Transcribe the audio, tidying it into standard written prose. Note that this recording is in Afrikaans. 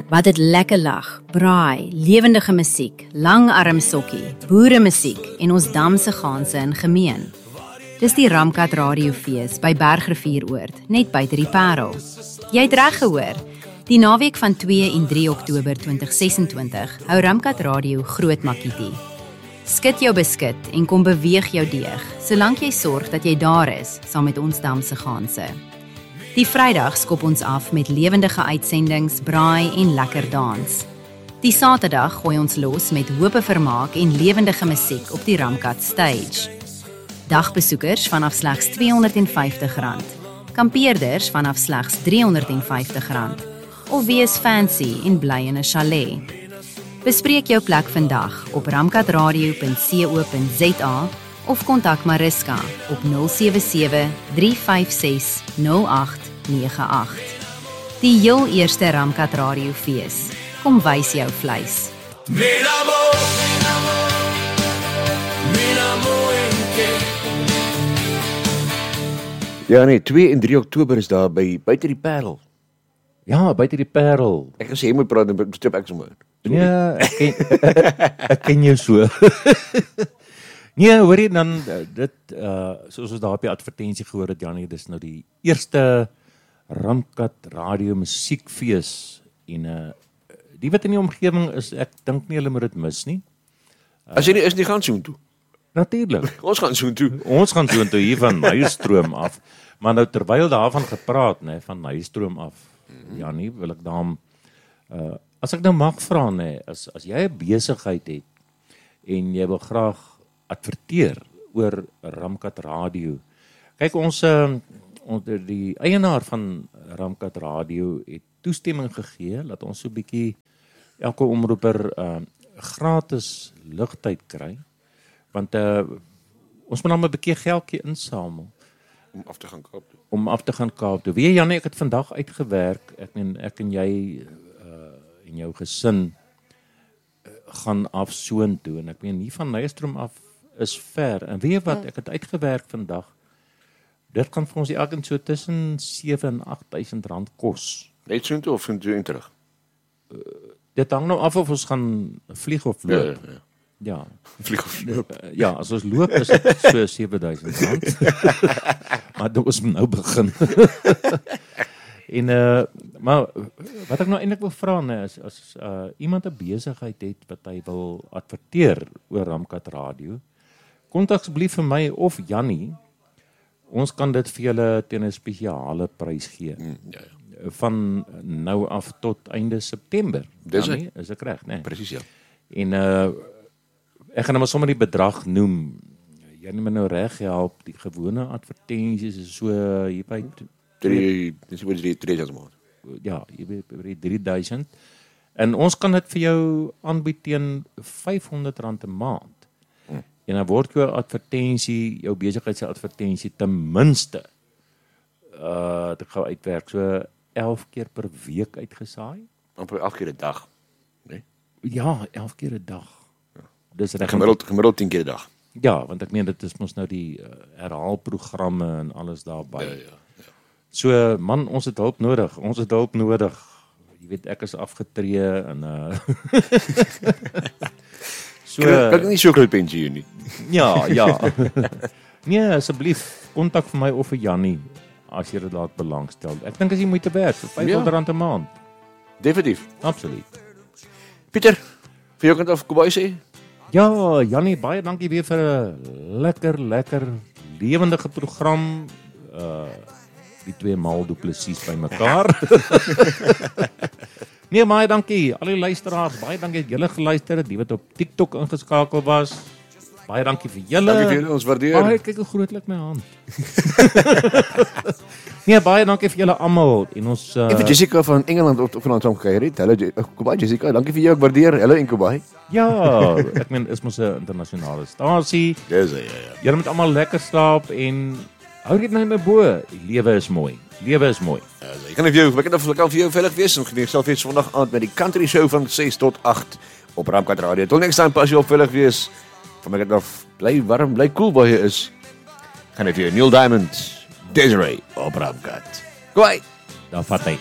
Wat het lekker lag, braai, lewendige musiek, langarm sokkie, boeremusiek en ons damse ganse in gemeen. Dis die Ramkat Radiofees by Bergrivieroord, net buite die Parel. Jy het reg gehoor. Die naweek van 2 en 3 Oktober 2026 hou Ramkat Radio groot makietie. Skit jou beskit en kom beweeg jou deeg, solank jy sorg dat jy daar is, saam met ons damse ganse. Die Vrydag skop ons af met lewendige uitsendings, braai en lekker dans. Die Saterdag gooi ons los met hope vermaak en lewendige musiek op die Ramkat Stage. Dagbesoekers vanaf slegs R250, kampeerders vanaf slegs R350, of wees fancy en bly in 'n chalet. Bespreek jou plek vandag op ramkatradio.co.za of kontak Mariska op 077 356 0898. Die heel eerste Ramkat Radiofees. Kom wys jou vleis. Ja nee, 2 en 3 Oktober is daar by buite die Parel. Ja, buite die Parel. Ek gesê jy moet praat, dan strip ek sommer. Ja, ek ken jou so. Nee, hoor jy dan, dit, soos ons daar op die advertensie gehoor het, Janie, dis nou die eerste Ramkat Radio musiekfees, en die wat in die omgewing is, ek dink nie hulle moet dit mis nie. As jy nie is, nie gaan soen toe. Natuurlik. Ons gaan soen toe. Ons gaan so intoe hier van Nyerstroom af, maar nou terwyl daarvan gepraat, né, van Nyerstroom af, Janie, wil ek daarom, as ek nou mag vra, né, as jy 'n besigheid het, en jy wil graag adverteer oor Ramkat Radio. Kyk, ons die eienaar van Ramkat Radio het toestemming gegee, dat ons so 'n bietjie elke omroeper gratis ligtyd kry, want ons moet dan 'n bietjie geldjie insamel Om af te gaan Kaap toe. Weet jy, Jannie, ek het vandag uitgewerk, ek en jy en jou gesin gaan af soontoe, en ek meen nie van Nyerstroom af is ver, en weet jy wat, ek het uitgewerk vandag, dit kan vir ons elkeen so tussen 7 en 8.000 rand kos. Net soontoe of soontoe en terug? Dit hang nou af of ons gaan vlieg of loop. Ja. Vlieg of loop. Ja, as ons loop is dit so 7.000 rand. Maar ons moet nou begin. En maar wat ek nou eintlik wil vra, nee, is as iemand 'n besigheid het wat hy wil adverteer oor Ramkat Radio, kontak asseblief vir my of Jannie. Ons kan dit vir julle teen 'n spesiale prys gee. Ja. Van nou af tot einde September. Dis Jannie, is ek reg, nee? Presies, ja. En ek gaan nou maar sommer die bedrag noem. Jy moet nou reg help, die gewone advertensies is so hier by 3.000 maand. Ja, hier by 3.000. En ons kan dit vir jou aanbied teen R500 'n maand. En dan word jou advertensie, jou besigheidsadvertensie ten minste ek gaan uitwerk so 11 keer per week uitgesaai. Amper 11 keer 'n dag, né? Ja, 11 keer 'n dag. Dis reg. Gemiddeld 10 keer 'n dag. Ja, want ek meen dit is mos nou die herhaalprogramme en alles daarbey. Ja. So man, ons het hulp nodig. Jy weet, ek is afgetree en so Ek nie so groot pensioen nie. Ja. Nee, asseblief kontak vir my of vir Jannie as jy dit dalk belangstel. Ek dink as jy moeite werd vir R500 'n maand. Definitief. Absoluut. Pieter, vir jou kant af Kobai sê? Ja, Jannie, baie dankie weer vir 'n lekker lewendige program. Die 2 maal duplessies by mekaar. Nee, baie dankie. Al die luisteraars, baie dankie dat julle geluister het, die wat op TikTok ingeskakel was. Baie dankie vir julle. Dankie vir julle, ons waardeer. Baie, kyk hoe groot lyk my hand. Nee, baie dankie vir julle almal. En ons Vir Jessica van Engeland op vanaand saam gekuier het. Hallo Kobai, Jessica, dankie vir jou, ek waardeer. Hallo en Kobai. Ja, ek meen is mos 'n internasionale stasie. Dis ja. Julle moet almal lekker slaap en hou dit nou my bo. Lewe is mooi. Ek kan vir jou veilig wees en geniet self weer Sondag aand met die Country Show van 6 tot 8 op Ramkat Radio. Tot next time, pas jy op veilig wees. Van my kant af, bly warm, bly cool waar jy is. Gaan net vir jou Neil Diamond, Desiree op Ramkat. Goeie. Dan vat hy.